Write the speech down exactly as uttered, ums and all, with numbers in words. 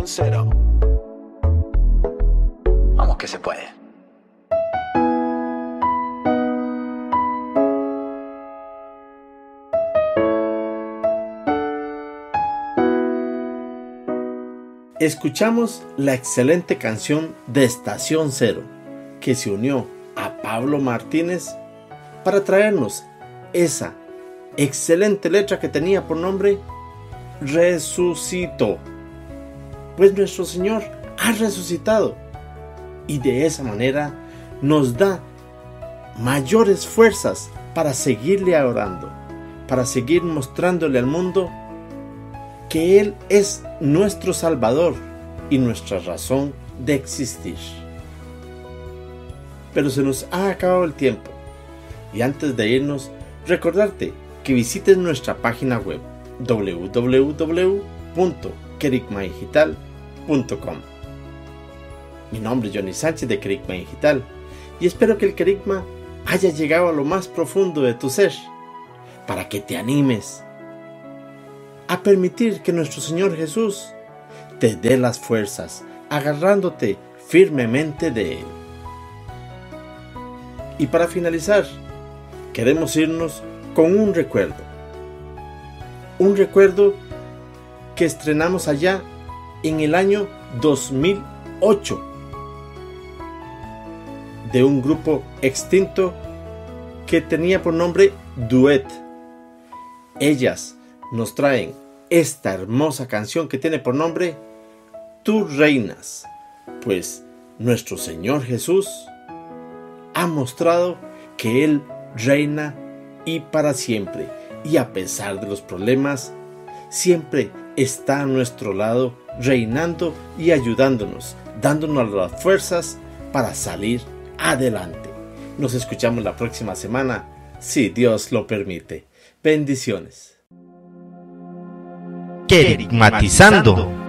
Estación Cero. Vamos que se puede. Escuchamos la excelente canción de Estación Cero, que se unió a Pablo Martínez para traernos esa excelente letra que tenía por nombre Resucitó. Pues nuestro Señor ha resucitado y de esa manera nos da mayores fuerzas para seguirle orando, para seguir mostrándole al mundo que Él es nuestro Salvador y nuestra razón de existir. Pero se nos ha acabado el tiempo y antes de irnos, recordarte que visites nuestra página web doble u doble u doble u punto kerigma digital punto com. Mi nombre es Johnny Sánchez de Kerigma Digital y espero que el Kerigma haya llegado a lo más profundo de tu ser para que te animes a permitir que nuestro Señor Jesús te dé las fuerzas, agarrándote firmemente de Él. Y para finalizar, queremos irnos con un recuerdo. Un recuerdo que estrenamos allá en el año dos mil ocho de un grupo extinto que tenía por nombre Duet. Ellas nos traen esta hermosa canción que tiene por nombre Tú reinas, pues nuestro Señor Jesús ha mostrado que Él reina y para siempre, y a pesar de los problemas, siempre está a nuestro lado, reinando y ayudándonos, dándonos las fuerzas para salir adelante. Nos escuchamos la próxima semana, si Dios lo permite. Bendiciones. Kerigmatizando.